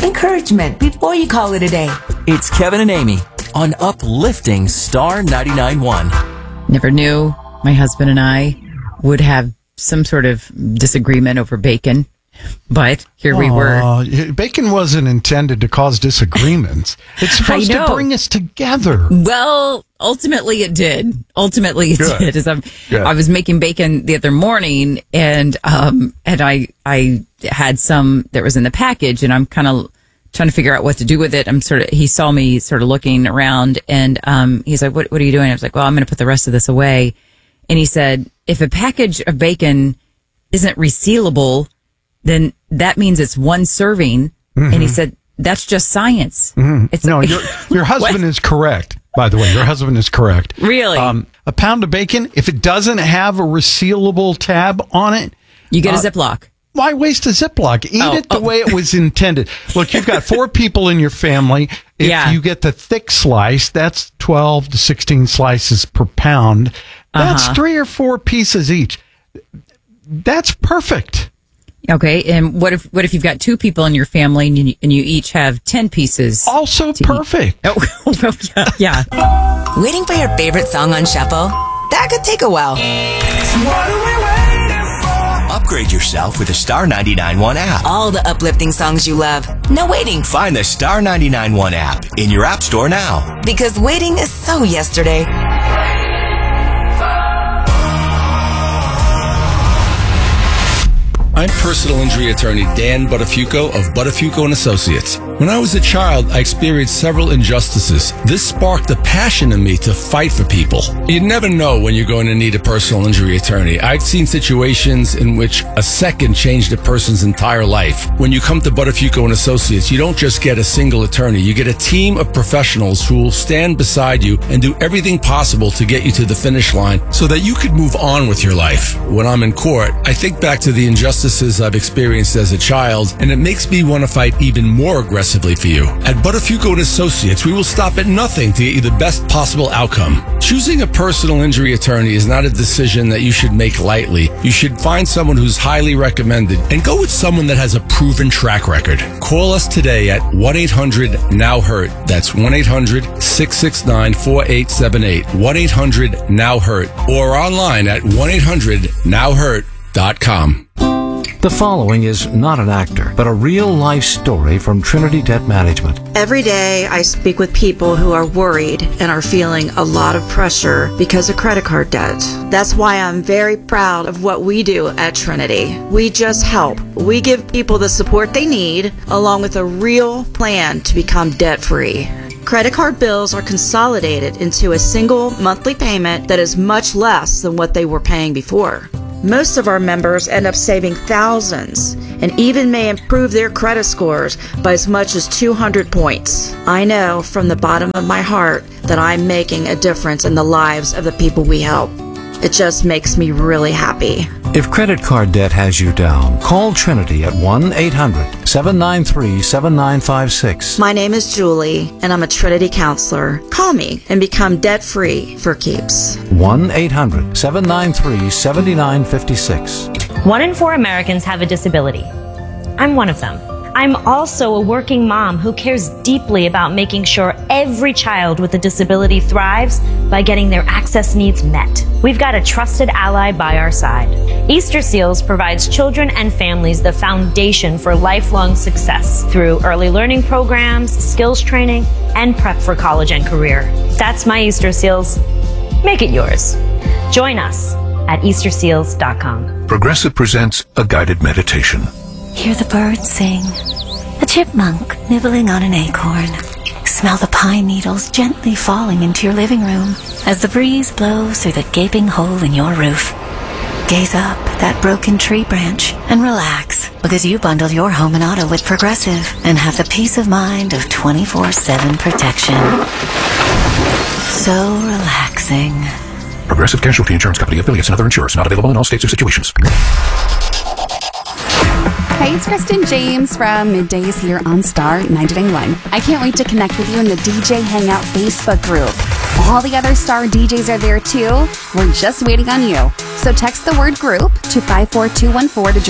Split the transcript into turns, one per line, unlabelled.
encouragement before you call it a day.
It's Kevin and Amy on Uplifting Star 99.1.
Never knew my husband and I would have some sort of disagreement over bacon, but here we were.
Bacon wasn't intended to cause disagreements. It's supposed to bring us together.
Well, ultimately it did. I was making bacon the other morning, and I had some that was in the package, and I'm kind of trying to figure out what to do with it. He saw me sort of looking around, and he's like, what are you doing? I was like, well, I'm going to put the rest of this away. And he said, if a package of bacon isn't resealable, then that means it's one serving. Mm-hmm. And he said, that's just science.
Mm-hmm. Your husband is correct, by the way. Your husband is correct.
Really?
A pound of bacon, if it doesn't have a resealable tab on it,
you get a Ziploc.
Why waste a Ziploc? Eat it the way it was intended. Look, you've got 4 people in your family. If you get the thick slice, that's 12 to 16 slices per pound. That's 3 or 4 pieces each. That's perfect.
Okay, and what if you've got 2 people in your family and you each have 10 pieces?
Also perfect.
Yeah.
Waiting for your favorite song on shuffle? That could take a while.
Upgrade yourself with the Star 99.1 app.
All the uplifting songs you love. No waiting.
Find the Star 99.1 app in your app store now.
Because waiting is so yesterday.
I'm personal injury attorney Dan Buttafuoco of Buttafuoco & Associates. When I was a child, I experienced several injustices. This sparked a passion in me to fight for people. You never know when you're going to need a personal injury attorney. I've seen situations in which a second changed a person's entire life. When you come to Buttafuoco & Associates, you don't just get a single attorney. You get a team of professionals who will stand beside you and do everything possible to get you to the finish line so that you could move on with your life. When I'm in court, I think back to the injustices I've experienced as a child, and it makes me want to fight even more aggressively for you. At Buttafuoco & Associates, we will stop at nothing to get you the best possible outcome. Choosing a personal injury attorney is not a decision that you should make lightly. You should find someone who's highly recommended and go with someone that has a proven track record. Call us today at 1-800-NOW-HURT. That's 1-800-669-4878. 1-800-NOW-HURT. Or online at 1-800-NOW-HURT.com.
The following is not an actor, but a real-life story from Trinity Debt Management.
Every day, I speak with people who are worried and are feeling a lot of pressure because of credit card debt. That's why I'm very proud of what we do at Trinity. We just help. We give people the support they need, along with a real plan to become debt-free. Credit card bills are consolidated into a single monthly payment that is much less than what they were paying before. Most of our members end up saving thousands and even may improve their credit scores by as much as 200 points. I know from the bottom of my heart that I'm making a difference in the lives of the people we help. It just makes me really happy.
If credit card debt has you down, call Trinity at 1-800-793-7956.
My name is Julie, and I'm a Trinity counselor. Call me and become debt-free for keeps.
1-800-793-7956.
1 in 4 Americans have a disability. I'm one of them. I'm also a working mom who cares deeply about making sure every child with a disability thrives by getting their access needs met. We've got a trusted ally by our side. Easter Seals provides children and families the foundation for lifelong success through early learning programs, skills training, and prep for college and career. That's my Easter Seals. Make it yours. Join us at EasterSeals.com.
Progressive presents a guided meditation.
Hear the birds sing, a chipmunk nibbling on an acorn. Smell the pine needles gently falling into your living room as the breeze blows through the gaping hole in your roof. Gaze up at that broken tree branch and relax, because you bundle your home and auto with Progressive and have the peace of mind of 24/7 protection. So relaxing.
Progressive Casualty Insurance Company, affiliates, and other insurers. Not available in all states or situations.
Hey, it's Kristen James from Middays here on Star 99.1. I can't wait to connect with you in the DJ Hangout Facebook group. All the other Star DJs are there too. We're just waiting on you. So text the word group to 54214 to